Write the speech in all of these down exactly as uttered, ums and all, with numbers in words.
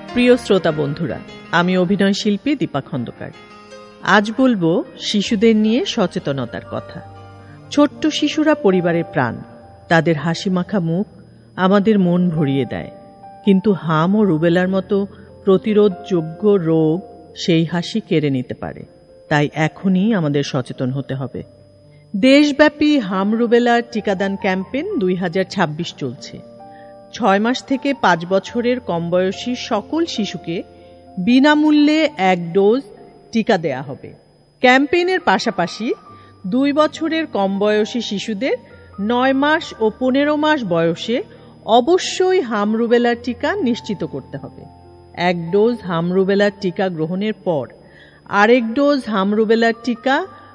প্রিয় শ্রোতা বন্ধুরা, আমি অভিনয় শিল্পী দীপা খন্দকার। আজ বলবো শিশুদের নিয়ে সচেতনতার কথা। ছোট্ট শিশুরা পরিবারের প্রাণ। তাদের হাসিমাখা মুখ আমাদের মন ভরিয়ে দেয়, কিন্তু হাম ও রুবেলার মতো প্রতিরোধযোগ্য রোগ সেই হাসি কেড়ে নিতে পারে। তাই এখনই আমাদের সচেতন হতে হবে। দেশব্যাপী হাম রুবেলার টিকাদান ক্যাম্পেইন দুই হাজার ছাব্বিশ চলছে। ছয় মাস থেকে পাঁচ বছরের কম বয়সী সকল শিশুকে বিনামূল্যে এক ডোজ টিকা দেয়া হবে। ক্যাম্পেইনের পাশাপাশি দুই বছরের কম বয়সী শিশুদের নয় মাস ও পনেরো মাস বয়সে অবশ্যই হাম রুবেলার টিকা নিশ্চিত করতে হবে। এক ডোজ হাম রুবেলার টিকা গ্রহণের পর আরেক ডোজ হাম রুবেলার টিকা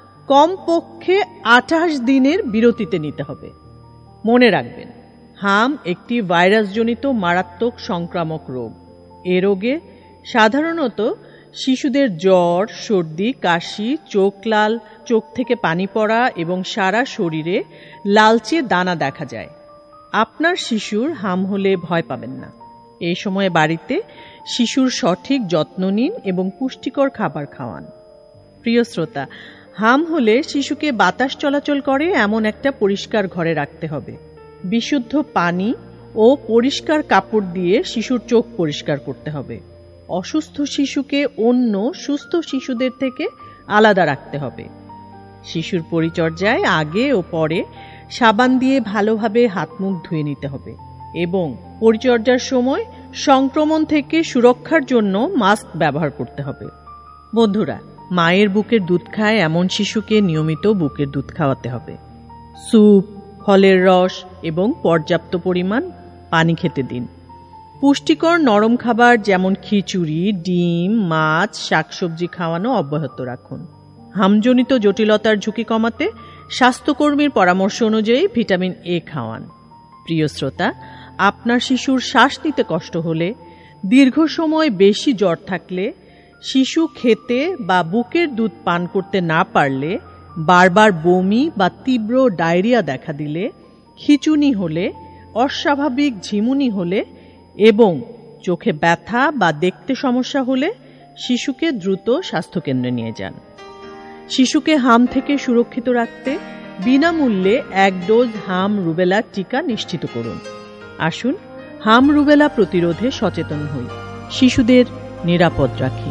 কমপক্ষে আঠাশ দিনের বিরতিতে নিতে হবে। মনে রাখবেন, হাম একটি ভাইরাসজনিত মারাত্মক সংক্রামক রোগ। এ রোগে সাধারণত শিশুদের জ্বর, সর্দি, কাশি, চোখ লাল, চোখ থেকে পানি পড়া এবং সারা শরীরে লালচে দানা দেখা যায়। আপনার শিশুর হাম হলে ভয় পাবেন না। এই সময় বাড়িতে শিশুর সঠিক যত্ন নিন এবং পুষ্টিকর খাবার খাওয়ান। প্রিয় শ্রোতা, হাম হলে শিশুকে বাতাস চলাচল করে এমন একটা পরিষ্কার ঘরে রাখতে হবে। বিশুদ্ধ পানি ও পরিষ্কার কাপড় দিয়ে শিশুর চোখ পরিষ্কার করতে হবে। অসুস্থ শিশুকে অন্য সুস্থ শিশুদের থেকে আলাদা রাখতে হবে। শিশুর পরিচর্যায় আগে ও পরে সাবান দিয়ে ভালোভাবে হাত মুখ ধুয়ে নিতে হবে এবং পরিচর্যার সময় সংক্রমণ থেকে সুরক্ষার জন্য মাস্ক ব্যবহার করতে হবে। বন্ধুরা, মায়ের বুকের দুধ খায় এমন শিশুকে নিয়মিত বুকের দুধ খাওয়াতে হবে। স্যুপ, ফলের রস এবং পর্যাপ্ত পরিমাণ পানি খেতে দিন। পুষ্টিকর নরম খাবার যেমন খিচুড়ি, ডিম, মাছ, শাকসবজি খাওয়ানো অব্যাহত রাখুন। হামজনিত জটিলতার ঝুঁকি কমাতে স্বাস্থ্যকর্মীর পরামর্শ অনুযায়ী ভিটামিন এ খাওয়ান। প্রিয় শ্রোতা, আপনার শিশুর শ্বাস নিতে কষ্ট হলে, দীর্ঘ সময় বেশি জ্বর থাকলে, শিশু খেতে বা বুকের দুধ পান করতে না পারলে, বারবার বমি বা তীব্র ডায়রিয়া দেখা দিলে, খিঁচুনি হলে, অস্বাভাবিক ঝিমুনি হলে এবং চোখে ব্যথা বা দেখতে সমস্যা হলে শিশুকে দ্রুত স্বাস্থ্যকেন্দ্রে নিয়ে যান। শিশুকে হাম থেকে সুরক্ষিত রাখতে বিনামূল্যে এক ডোজ হাম রুবেলা টিকা নিশ্চিত করুন। আসুন হাম রুবেলা প্রতিরোধে সচেতন হই, শিশুদের নিরাপদ রাখি।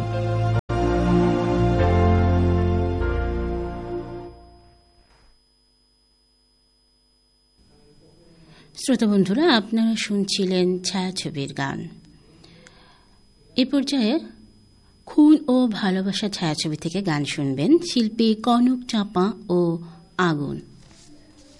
শ্রোতা বন্ধুরা, আপনারা শুনছিলেন ছায়াছবির গান। এ পর্যায়ে খুন ও ভালোবাসা ছায়াছবি থেকে গান শুনবেন শিল্পী কনক চাঁপা ও আগুন।